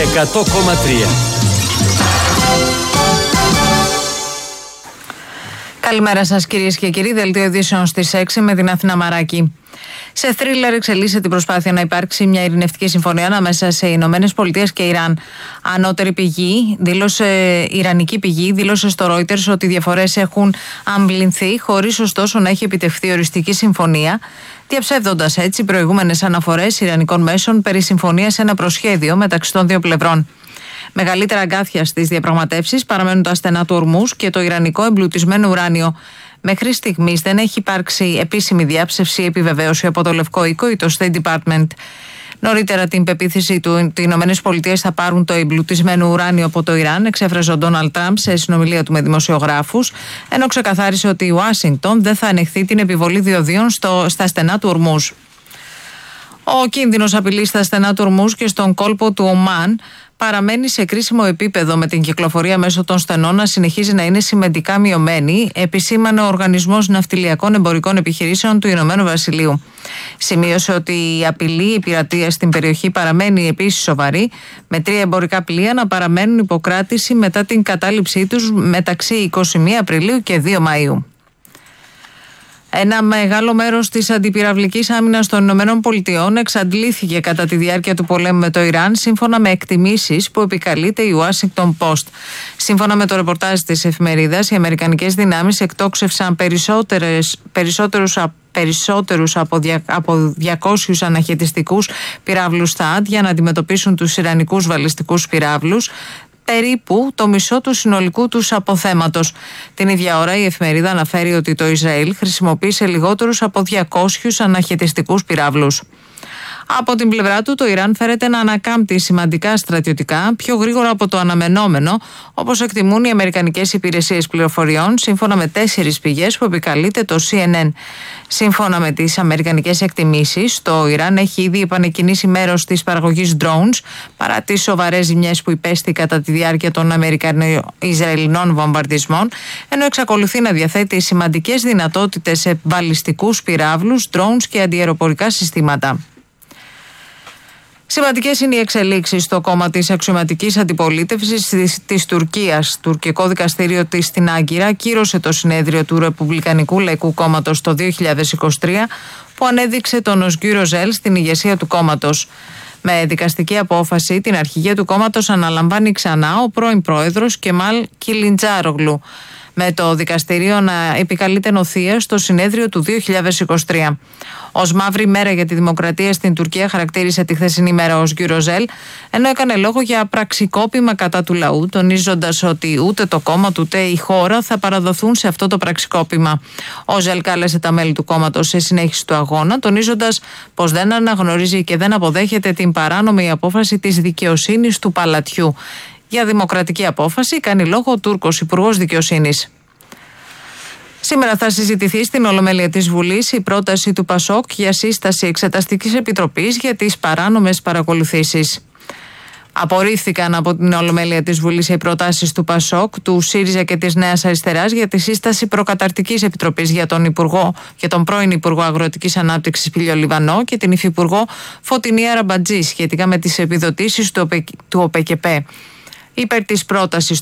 100,3. Καλημέρα σας κυρίες και κύριοι, δελτίο ειδήσεων στις 6 με την Αθηνά Μαράκη. Σε θρίλερ εξελίσσεται την προσπάθεια να υπάρξει μια ειρηνευτική συμφωνία ανάμεσα σε Ηνωμένες Πολιτείες και Ιράν. Ανώτερη πηγή, ιρανική πηγή, δήλωσε στο Reuters ότι οι διαφορές έχουν αμβληνθεί χωρίς ωστόσο να έχει επιτευχθεί οριστική συμφωνία, διαψεύδοντας έτσι προηγούμενες αναφορές ιρανικών μέσων περί συμφωνίας σε ένα προσχέδιο μεταξύ των δύο πλευρών. Μεγαλύτερα αγκάθια στις διαπραγματεύσεις παραμένουν τα στενά του Ορμούζ και το ιρανικό εμπλουτισμένο ουράνιο. Μέχρι στιγμής δεν έχει υπάρξει επίσημη διάψευση ή επιβεβαίωση από το Λευκό Οίκο ή το State Department. Νωρίτερα την πεποίθηση του ότι οι ΗΠΑ θα πάρουν το εμπλουτισμένο ουράνιο από το Ιράν εξέφρασε ο Ντόναλντ Τραμπ σε συνομιλία του με δημοσιογράφους, ενώ ξεκαθάρισε ότι η Ουάσιγκτον δεν θα ανεχθεί την επιβολή διοδίων στα στενά του Ορμούζ. Ο κίνδυνος απειλής στα στενά του Ορμούζ και στον κόλπο του Ομάν παραμένει σε κρίσιμο επίπεδο, με την κυκλοφορία μέσω των στενών να συνεχίζει να είναι σημαντικά μειωμένη, επισήμανε ο Οργανισμός Ναυτιλιακών Εμπορικών Επιχειρήσεων του Ηνωμένου Βασιλείου. Σημείωσε ότι η απειλή πειρατείας στην περιοχή παραμένει επίσης σοβαρή, με 3 εμπορικά πλοία να παραμένουν υποκράτηση μετά την κατάληψή τους μεταξύ 21 Απριλίου και 2 Μαΐου. Ένα μεγάλο μέρος της αντιπυραυλικής άμυνας των Ηνωμένων Πολιτειών εξαντλήθηκε κατά τη διάρκεια του πολέμου με το Ιράν, σύμφωνα με εκτιμήσεις που επικαλείται η Washington Post. Σύμφωνα με το ρεπορτάζ της εφημερίδας, οι αμερικανικές δυνάμεις εκτόξευσαν περισσότερους από 200 αναχαιτιστικούς πυράβλους THAAD για να αντιμετωπίσουν τους ιρανικούς βαλιστικούς πυράβλους, περίπου το μισό του συνολικού τους αποθέματος. Την ίδια ώρα η εφημερίδα αναφέρει ότι το Ισραήλ χρησιμοποίησε λιγότερους από 200 αναχαιτιστικούς πυράβλους. Από την πλευρά του, το Ιράν φέρεται να ανακάμπτει σημαντικά στρατιωτικά, πιο γρήγορα από το αναμενόμενο, όπως εκτιμούν οι αμερικανικές υπηρεσίες πληροφοριών, σύμφωνα με 4 πηγές που επικαλείται το CNN. Σύμφωνα με τις αμερικανικές εκτιμήσεις, το Ιράν έχει ήδη επανεκκινήσει μέρος της παραγωγής drones, παρά τις σοβαρές ζημιές που υπέστη κατά τη διάρκεια των Αμερικανο-Ισραηλινών βομβαρδισμών, ενώ εξακολουθεί να διαθέτει σημαντικές δυνατότητες σε βαλιστικούς πυράβλους, drones και αντιαεροπορικά συστήματα. Σημαντικές είναι οι εξελίξεις στο κόμμα της αξιωματικής αντιπολίτευσης της Τουρκίας. Το τουρκικό δικαστήριο της στην Άγκυρα κύρωσε το συνέδριο του Ρεπουμπλικανικού Λαϊκού Κόμματος το 2023, που ανέδειξε τον Οσγκύρο Ζέλ στην ηγεσία του κόμματος. Με δικαστική απόφαση, την αρχηγία του κόμματος αναλαμβάνει ξανά ο πρώην πρόεδρος Κεμάλ Κιλιντζάρογλου, με το δικαστήριο να επικαλείται νοθεία στο συνέδριο του 2023. Ως μαύρη μέρα για τη δημοκρατία στην Τουρκία χαρακτήρισε τη χθεσινή μέρα ο Οσγκύρο Ζέλ, ενώ έκανε λόγο για πραξικόπημα κατά του λαού, τονίζοντας ότι ούτε το κόμμα του ούτε η χώρα θα παραδοθούν σε αυτό το πραξικόπημα. Ο Ζέλ κάλεσε τα μέλη του κόμματος σε συνέχιση του αγώνα, τονίζοντας πως δεν αναγνωρίζει και δεν αποδέχεται την παράνομη απόφαση της δικαιοσύνης του παλατιού. Για δημοκρατική απόφαση κάνει λόγο ο Τούρκος Υπουργός Δικαιοσύνης. Σήμερα θα συζητηθεί στην Ολομέλεια της Βουλής η πρόταση του ΠΑΣΟΚ για σύσταση Εξεταστικής Επιτροπής για τις παράνομες παρακολουθήσεις. Απορρίφθηκαν από την Ολομέλεια της Βουλής οι προτάσεις του ΠΑΣΟΚ, του ΣΥΡΙΖΑ και της Νέας Αριστεράς για τη σύσταση προκαταρκτικής επιτροπής για τον πρώην Υπουργό Αγροτικής Ανάπτυξης Πήλιο Λιβανό και την Υφυπουργό Φωτεινή Αραμπατζή σχετικά με τις επιδοτήσεις του ΟΠΕΚΕΠΕ. Υπέρ της πρότασης